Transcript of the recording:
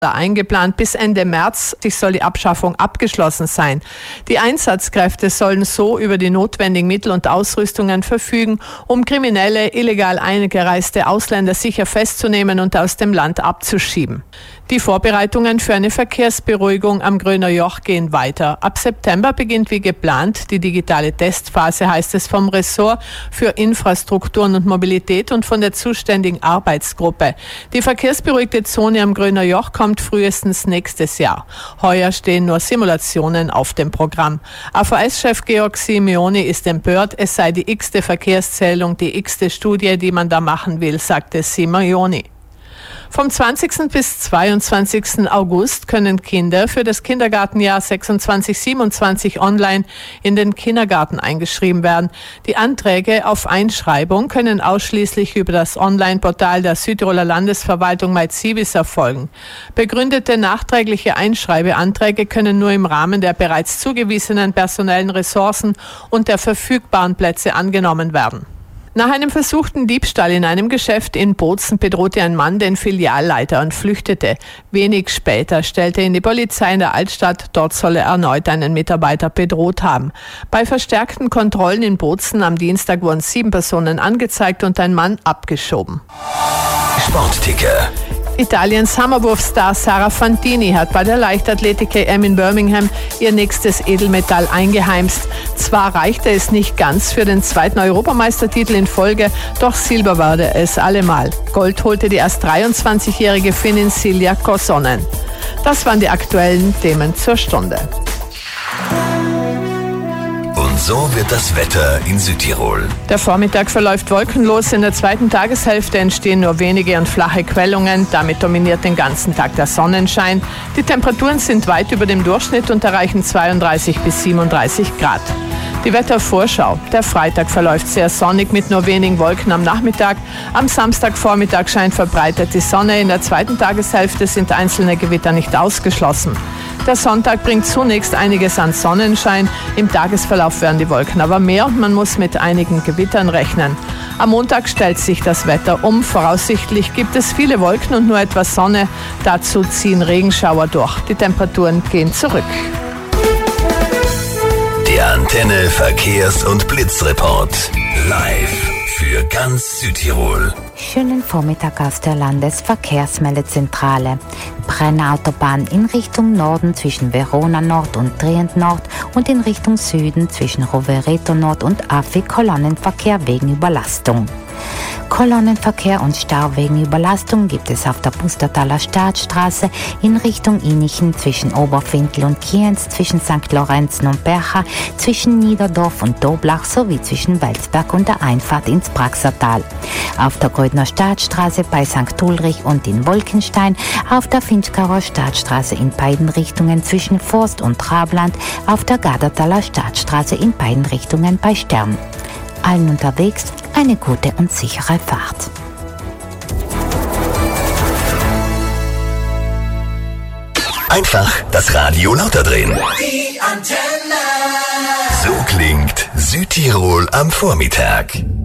eingeplant. Bis Ende März soll die Abschaffung abgeschlossen sein. Die Einsatzkräfte sollen so über die notwendigen Mittel und Ausrüstungen verfügen, um kriminelle, illegal eingereiste Ausländer sicher festzunehmen und aus dem Land abzuschieben. Die Vorbereitungen für eine Verkehrsberuhigung am Gröner Joch gehen weiter. Ab September beginnt wie geplant die digitale Testphase, heißt es vom Ressort für Infrastrukturen und Mobilität und von der zuständigen Arbeitsgruppe. Die verkehrsberuhigte Zone am Gröner Joch kommt frühestens nächstes Jahr. Heuer stehen nur Simulationen auf dem Programm. AVS-Chef Georg Simeoni ist empört, es sei die x-te Verkehrszählung, die x-te Studie, die man da machen will, sagte Simeoni. Vom 20. bis 22. August können Kinder für das Kindergartenjahr 26/27 online in den Kindergarten eingeschrieben werden. Die Anträge auf Einschreibung können ausschließlich über das Online-Portal der Südtiroler Landesverwaltung MyCivis erfolgen. Begründete nachträgliche Einschreibeanträge können nur im Rahmen der bereits zugewiesenen personellen Ressourcen und der verfügbaren Plätze angenommen werden. Nach einem versuchten Diebstahl in einem Geschäft in Bozen bedrohte ein Mann den Filialleiter und flüchtete. Wenig später stellte ihn die Polizei in der Altstadt. Dort soll er erneut einen Mitarbeiter bedroht haben. Bei verstärkten Kontrollen in Bozen am Dienstag wurden 7 Personen angezeigt und ein Mann abgeschoben. Sportticker. Italiens Hammerwurfstar Sara Fantini hat bei der Leichtathletik-EM in Birmingham ihr nächstes Edelmetall eingeheimst. Zwar reichte es nicht ganz für den 2. Europameistertitel in Folge, doch Silber wurde es allemal. Gold holte die erst 23-jährige Finnin Silja Kosonen. Das waren die aktuellen Themen zur Stunde. Und so wird das Wetter in Südtirol. Der Vormittag verläuft wolkenlos. In der zweiten Tageshälfte entstehen nur wenige und flache Quellungen. Damit dominiert den ganzen Tag der Sonnenschein. Die Temperaturen sind weit über dem Durchschnitt und erreichen 32 bis 37 Grad. Die Wettervorschau. Der Freitag verläuft sehr sonnig mit nur wenigen Wolken am Nachmittag. Am Samstagvormittag scheint verbreitet die Sonne. In der zweiten Tageshälfte sind einzelne Gewitter nicht ausgeschlossen. Der Sonntag bringt zunächst einiges an Sonnenschein. Im Tagesverlauf werden die Wolken aber mehr und man muss mit einigen Gewittern rechnen. Am Montag stellt sich das Wetter um. Voraussichtlich gibt es viele Wolken und nur etwas Sonne. Dazu ziehen Regenschauer durch. Die Temperaturen gehen zurück. Der Antenne Verkehrs- und Blitzreport. Live für ganz Südtirol. Schönen Vormittag aus der Landesverkehrsmeldezentrale. Brenner-Autobahn in Richtung Norden zwischen Verona Nord und Trient Nord und in Richtung Süden zwischen Rovereto Nord und Affi Kolonnenverkehr wegen Überlastung. Kolonnenverkehr und Stau wegen Überlastung gibt es auf der Pustertaler Staatsstraße in Richtung Inichen zwischen Oberfindl und Kienz, zwischen St. Lorenzen und Bercha, zwischen Niederdorf und Doblach sowie zwischen Welsberg und der Einfahrt ins Praxertal. Auf der Grödner Staatsstraße bei St. Ulrich und in Wolkenstein, auf der Finchgauer Staatsstraße in beiden Richtungen zwischen Forst und Trabland, auf der Gardertaler Staatsstraße in beiden Richtungen bei Stern. Allen unterwegs eine gute und sichere Fahrt. Einfach das Radio lauter drehen. Die Antenne. So klingt Südtirol am Vormittag.